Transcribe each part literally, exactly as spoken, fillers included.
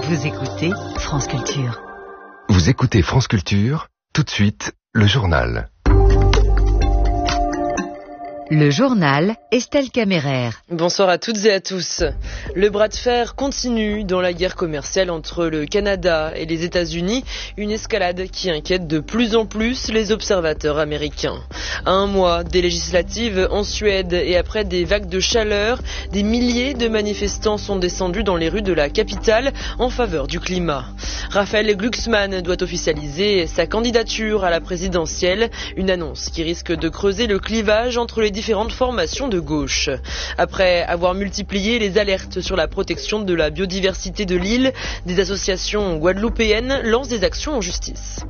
Vous écoutez France Culture. Vous écoutez France Culture, tout de suite, le journal. Le journal, Estelle Caméraire. Bonsoir à toutes et à tous. Le bras de fer continue dans la guerre commerciale entre le Canada et les États-Unis, une escalade qui inquiète de plus en plus les observateurs américains. À un mois des législatives en Suède et après des vagues de chaleur, des milliers de manifestants sont descendus dans les rues de la capitale en faveur du climat. Raphaël Glucksmann doit officialiser sa candidature à la présidentielle, une annonce qui risque de creuser le clivage entre les différentes formations de gauche. Après avoir multiplié les alertes sur la protection de la biodiversité de l'île, des associations guadeloupéennes lancent des actions en justice.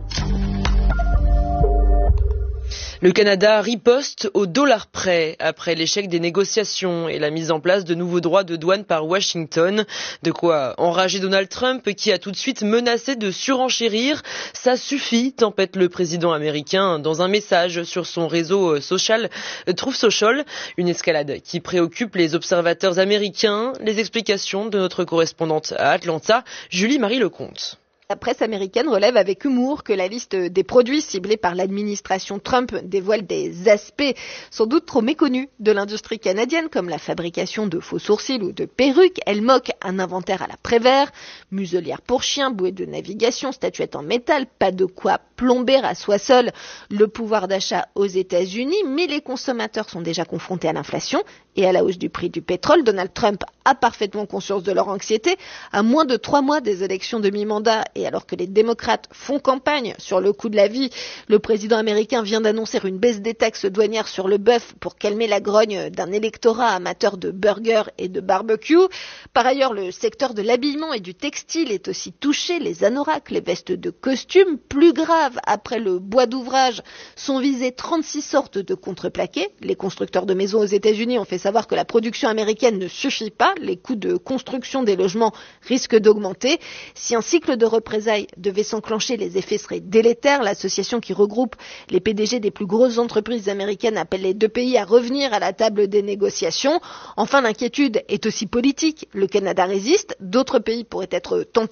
Le Canada riposte au dollar près après l'échec des négociations et la mise en place de nouveaux droits de douane par Washington. De quoi enrager Donald Trump qui a tout de suite menacé de surenchérir. Ça suffit, tempête le président américain dans un message sur son réseau social Truth Social. Une escalade qui préoccupe les observateurs américains. Les explications de notre correspondante à Atlanta, Julie-Marie Lecomte. La presse américaine relève avec humour que la liste des produits ciblés par l'administration Trump dévoile des aspects sans doute trop méconnus de l'industrie canadienne, comme la fabrication de faux sourcils ou de perruques. Elle moque un inventaire à la Prévert, muselière pour chiens, bouée de navigation, statuettes en métal, pas de quoi plomber à soi seul le pouvoir d'achat aux États-Unis, mais les consommateurs sont déjà confrontés à l'inflation et à la hausse du prix du pétrole. Donald Trump a parfaitement conscience de leur anxiété. À moins de trois mois des élections de mi-mandat et alors que les démocrates font campagne sur le coût de la vie, le président américain vient d'annoncer une baisse des taxes douanières sur le bœuf pour calmer la grogne d'un électorat amateur de burgers et de barbecue. Par ailleurs, le secteur de l'habillement et du textile est aussi touché. Les anoraks, les vestes de costume, plus grave après le bois d'ouvrage, sont visées trente-six sortes de contreplaqués. Les constructeurs de maisons aux États-Unis ont fait savoir que la production américaine ne suffit pas. Les coûts de construction des logements risquent d'augmenter. Si un cycle de représailles devait s'enclencher, les effets seraient délétères. L'association qui regroupe les P D G des plus grosses entreprises américaines appelle les deux pays à revenir à la table des négociations. Enfin, l'inquiétude est aussi politique. Le Canada résiste. D'autres pays pourraient être tentés